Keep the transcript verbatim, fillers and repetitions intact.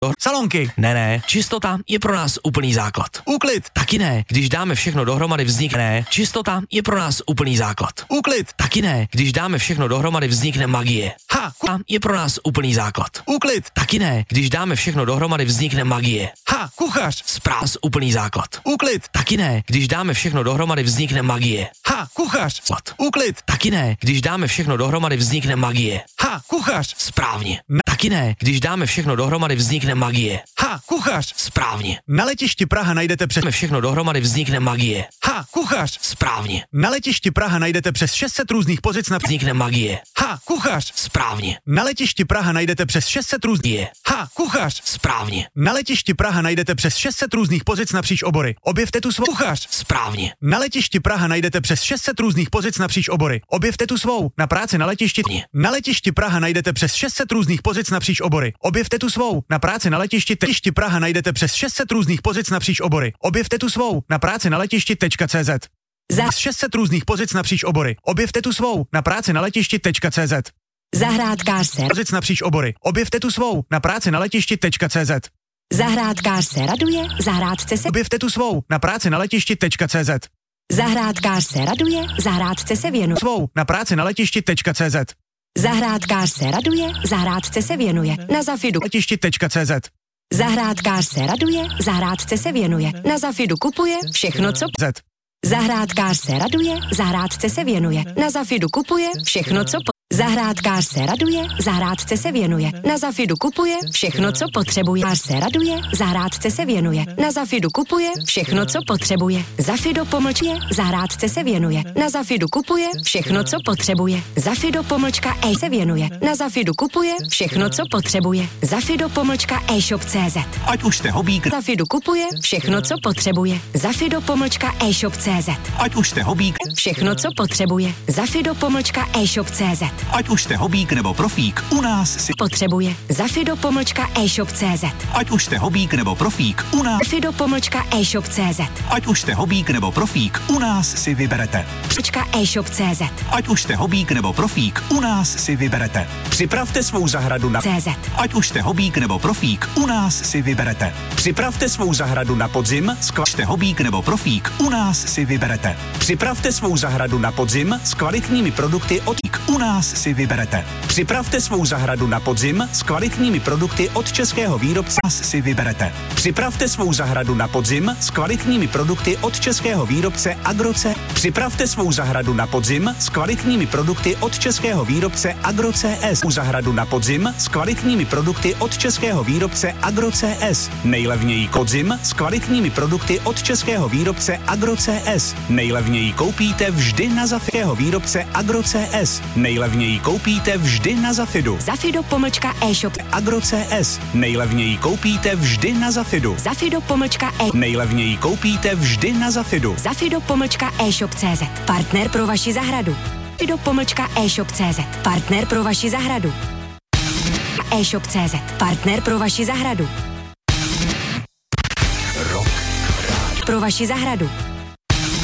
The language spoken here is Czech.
Salonky. Ne, ne, čistota je pro nás úplný základ. Úklid. Taky ne, když dáme všechno dohromady vznikne. Čistota je pro nás úplný základ. Úklid. Taky ne, když dáme všechno dohromady vznikne magie. Ha. A je pro nás úplný základ. Úklid. Taky ne, když dáme všechno dohromady vznikne magie. Ha. Kuchař. Správ úplný základ. Úklid. Taky ne, když dáme všechno dohromady vznikne magie. Ha. Kuchař. Slad. Úklid. Taky ne, když dáme všechno dohromady vznikne magie. Ha. Kuchař. Správně. Na- Taky ne, když dáme všechno dohromady vznikne magie. Ha. Kuchař. Správně. Na letišti Praha najdete přes Dáme všechno dohromady vznikne magie. Ha. Kuchař. Správně. Na letišti Praha najdete přes šest set různých pozic na Vznikne magie. Ha. Kuchař. Správně. Na letišti Praha najdete přes šest set různých Je. Ha. Kuchař. Správně. Na letišti Praha najdete přes šest set různých pozic napříč obory. Objevte tu svou kuchař. Správně. Na letišti Praha najdete přes šest set různých pozic napříč obory. Objevte tu svou. Na práci na letišti. Na letišti Praha najdete přes šest set různých pozic napříč obory. Objevte tu svou. Na práci na letišti. Letišti Praha najdete přes šest set různých pozic napříč obory. Objevte tu svou. Na práci na letišti.cz. Za šest set různých pozic napříč obory. Objevte tu svou. Na práci na letišti.cz. Zahrádkář se Pozic napříč obory. Objevte tu svou. Na práci na letišti.cz. Zahrádkář se raduje, zahrádce se Objevte tu svou. Na práci na letišti.cz. Zahrádkář se raduje, zahrádce se věnuje. Svou. Na práci na letišti.cz. Zahrádkář se raduje, zahrádce se věnuje. Na Zafidu. Letišti.cz. Zahrádkář se raduje, zahrádce se věnuje. Na Zafidu kupuje všechno, co... Z. Zahrádkář se raduje, zahrádce se věnuje. Na Zafidu kupuje všechno, co... Po... Zahrádkář se raduje, zahrádce se věnuje. Na Zafidu kupuje všechno, co potřebuje. Zahrádkář se raduje, zahrádce se věnuje. Na Zafidu kupuje všechno, co potřebuje. Zafido pomlčuje, zahrádce se věnuje. Na Zafidu kupuje všechno, co potřebuje. Zafido pomlčka e se věnuje. Na Zafidu kupuje všechno, co potřebuje. Zafido pomlčka e-shop.cz. Ať už jste hobík, Zafidu kupuje všechno, co potřebuje. Zafido pomlčka e-shop.cz. ať už jste hobík, Všechno, co potřebuje. Zafido pomlčka e-shop.cz. ať už jste hobík nebo profík, u nás si, Potřebuje. Zafido pomlčka e-shop.cz. ať už jste hobík nebo profík, u nás, Zafido pomlčka e-shop.cz. ať už jste hobík nebo profík, u nás si vyberete. Pomlčka e-shop.cz. Ať už jste hobík nebo profík, u nás si vyberete. Připravte svou zahradu na CZ. Ať už jste hobík nebo profík, u nás si vyberete. Připravte svou zahradu na podzim, skla... jste hobík nebo profík, u nás si vyberete. Připravte svou zahradu na podzim s kvalitními produkty od u nás si vyberete. Připravte svou zahradu na podzim s kvalitními produkty od českého výrobce si vyberete. Připravte svou zahradu na podzim s kvalitními produkty od českého výrobce Agroce. Připravte svou zahradu na podzim s kvalitními produkty od českého výrobce Agro C S. Zahradu na podzim s kvalitními produkty od českého výrobce Agro C S. Nejlevněji podzim s kvalitními produkty od českého výrobce Agro C S. Nejlevněji koupíte vždy na Zafido výrobce Agro C S. Nejlevněji koupíte vždy na Zafidu. Zafido pomlčka e-shop. Agro C S. Nejlevněji koupíte vždy na Zafidu. Zafido pomlčka e Nejlevněji koupíte vždy na Zafidu. Zafido pomlčka e-shop.cz. Partner pro vaši zahradu. Zafido pomlčka e-shop.cz. Partner pro vaši zahradu. e-shop.cz. Partner pro vaši zahradu. Rock. Pro vaši zahradu.